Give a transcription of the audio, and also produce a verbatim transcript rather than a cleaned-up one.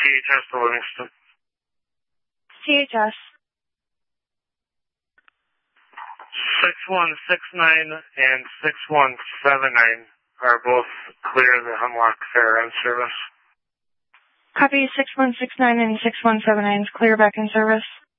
H S to Livingston. C H S. six one six nine and six one seven nine are both clear the Hemlock Fair in service. Copy six one six nine and six one seven nine is clear back in service.